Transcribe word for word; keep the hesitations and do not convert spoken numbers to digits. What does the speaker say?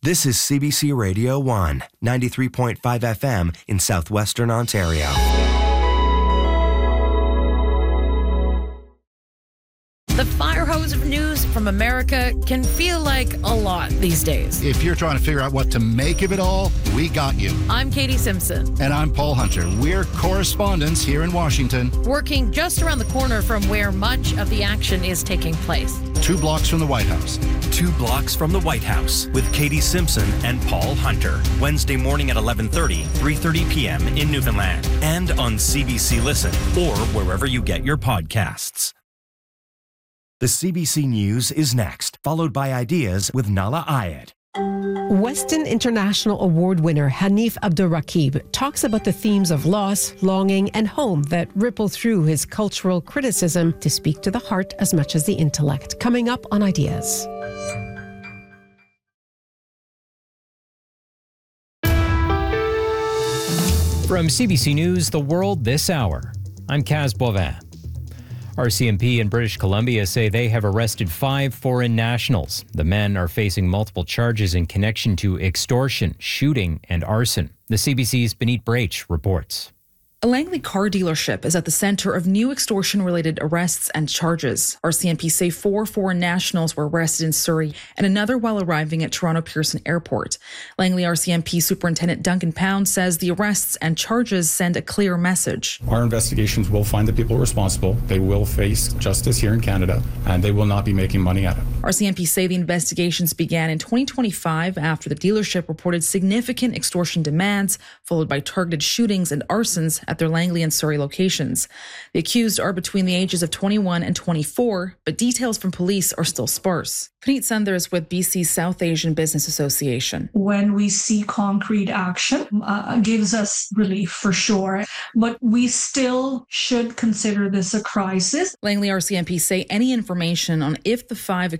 This is C B C Radio one, ninety-three point five F M in southwestern Ontario. The fire hose of news from America can feel like a lot these days. If you're trying to figure out what to make of it all, we got you. I'm Katie Simpson. And I'm Paul Hunter. We're correspondents here in Washington. Working just around the corner from where much of the action is taking place. Two blocks from the White House. Two blocks from the White House with Katie Simpson and Paul Hunter. Wednesday morning at eleven thirty, three thirty p.m. in Newfoundland. And on C B C Listen or wherever you get your podcasts. The C B C News is next, followed by Ideas with Nala Ayed. Weston International Award winner Hanif Abdurraqib talks about the themes of loss, longing, and home that ripple through his cultural criticism to speak to the heart as much as the intellect. Coming up on Ideas. From C B C News, The World this hour, I'm Kaz Bovin. R C M P in British Columbia say they have arrested five foreign nationals. The men are facing multiple charges in connection to extortion, shooting, and arson. The C B C's Benit Brach reports. A Langley car dealership is at the center of new extortion-related arrests and charges. R C M P say four foreign nationals were arrested in Surrey and another while arriving at Toronto Pearson Airport. Langley R C M P Superintendent Duncan Pound says the arrests and charges send a clear message. Our investigations will find the people responsible. They will face justice here in Canada, and they will not be making money at it. R C M P say the investigations began in twenty twenty-five after the dealership reported significant extortion demands, followed by targeted shootings and arsons at their Langley and Surrey locations. The accused are between the ages of twenty-one and twenty-four, but details from police are still sparse. Puneet Sundar is with B C's South Asian Business Association. When we see concrete action, uh, gives us relief for sure, but we still should consider this a crisis. Langley R C M P say any information on if the five